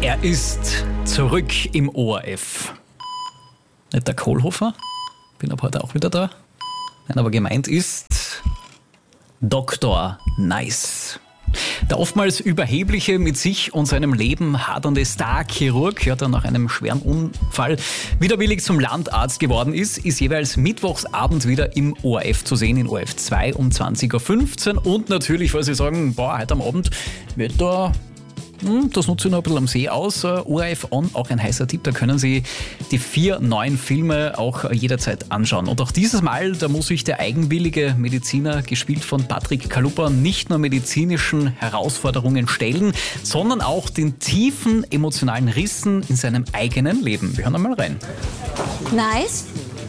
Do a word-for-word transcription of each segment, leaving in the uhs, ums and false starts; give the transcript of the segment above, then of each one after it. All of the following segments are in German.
Er ist zurück im O R F. Nicht der Kohlhofer, bin ab heute auch wieder da. Nein, aber gemeint ist Doktor Nice. Der oftmals überhebliche, mit sich und seinem Leben hadernde Star-Chirurg, der nach einem schweren Unfall widerwillig zum Landarzt geworden ist, ist jeweils mittwochsabend wieder im O R F zu sehen, in O R F zwei um zwanzig Uhr fünfzehn. Und natürlich, weil Sie sagen, boah, heute am Abend wird da... Das nutze ich noch ein bisschen am See aus. O R F On, auch ein heißer Tipp. Da können Sie die vier neuen Filme auch jederzeit anschauen. Und auch dieses Mal, da muss sich der eigenwillige Mediziner, gespielt von Patrick Kalupa, nicht nur medizinischen Herausforderungen stellen, sondern auch den tiefen emotionalen Rissen in seinem eigenen Leben. Wir hören einmal rein. Nice.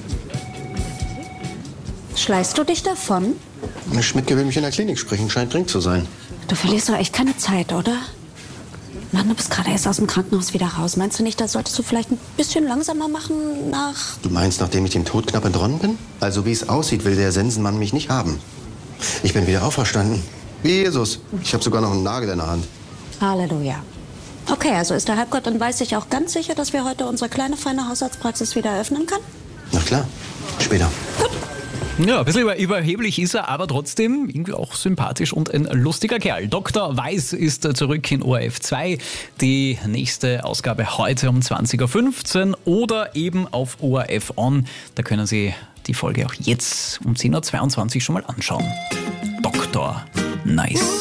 Schleißt du dich davon? Herr Schmidtke will mich in der Klinik sprechen. Scheint dringend zu sein. Du verlierst doch echt keine Zeit, oder? Mann, du bist gerade erst aus dem Krankenhaus wieder raus. Meinst du nicht, da solltest du vielleicht ein bisschen langsamer machen nach... Du meinst, nachdem ich dem Tod knapp entronnen bin? Also wie es aussieht, will der Sensenmann mich nicht haben. Ich bin wieder auferstanden. Wie Jesus. Ich habe sogar noch einen Nagel in der Hand. Halleluja. Okay, also ist der Halbgott, dann weiß ich auch ganz sicher, dass wir heute unsere kleine, feine Hausarztpraxis wieder eröffnen können? Na klar. Später. Gut. Ja, ein bisschen überheblich ist er, aber trotzdem irgendwie auch sympathisch und ein lustiger Kerl. Doktor Weiß ist zurück in O R F zwei. Die nächste Ausgabe heute um zwanzig Uhr fünfzehn oder eben auf O R F On. Da können Sie die Folge auch jetzt um zehn Uhr zweiundzwanzig schon mal anschauen. Doktor Nice.